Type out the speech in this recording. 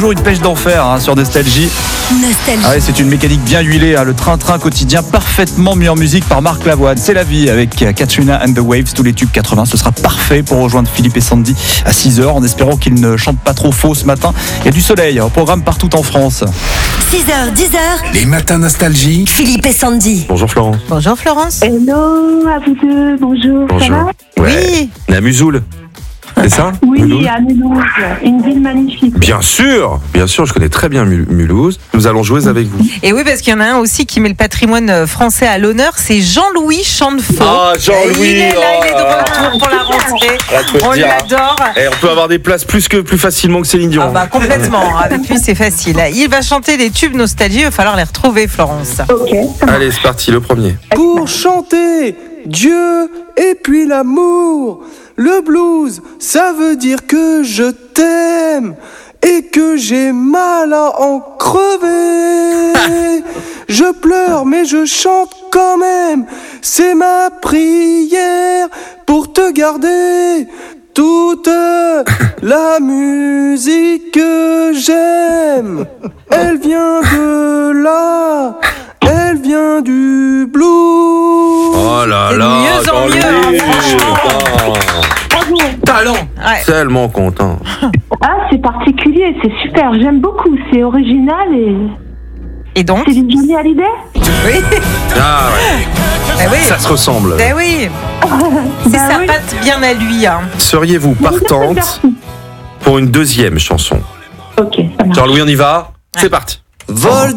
toujours une pêche d'enfer sur Nostalgie. Nostalgie. Ah ouais, c'est une mécanique bien huilée, le train-train quotidien parfaitement mis en musique par Marc Lavoine. C'est la vie avec Katrina and the Waves, tous les tubes 80. Ce sera parfait pour rejoindre Philippe et Sandy à 6h en espérant qu'ils ne chantent pas trop faux ce matin. Il y a du soleil au programme partout en France. 6h, 10h. Les matins Nostalgie. Philippe et Sandy. Bonjour Florence. Bonjour Florence. Hello à vous deux, bonjour. Ça va? Oui. La Musoul. C'est ça? Oui, Mulhouse. à Mulhouse, une ville magnifique. Bien sûr, je connais très bien Mulhouse. Nous allons jouer avec vous. Et oui, parce qu'il y en a un aussi qui met le patrimoine français à l'honneur, c'est Jean-Louis Chantefaux. Ah, Jean-Louis. Il est là, il est de retour pour la rentrée. On l'adore. Et on peut avoir des places plus facilement que Céline Dion. Ah bah complètement, avec lui c'est facile. Il va chanter les tubes nostalgie, il va falloir les retrouver Florence. Ok. Allez, c'est parti, le premier. Pour chanter Dieu et puis l'amour, le blues, ça veut dire que je t'aime et que j'ai mal à en crever. Je pleure mais je chante quand même, c'est ma prière pour te garder. Toute la musique que j'aime, elle vient de là, elle vient du blues. Oh là C'est de là, mieux en mieux, Jean-Louis. franchement. Bravo. Talent. Ouais. Tellement content. Ah, c'est particulier, c'est super, j'aime beaucoup, c'est original Et donc c'est une Johnny Hallyday. Oui. Ah ouais, Eh oui. ça se ressemble. Eh oui. C'est Bah sa oui. patte bien à lui. Seriez-vous partante pour une deuxième chanson? Ok, ça marche. Jean-Louis, on y va? C'est parti. Vol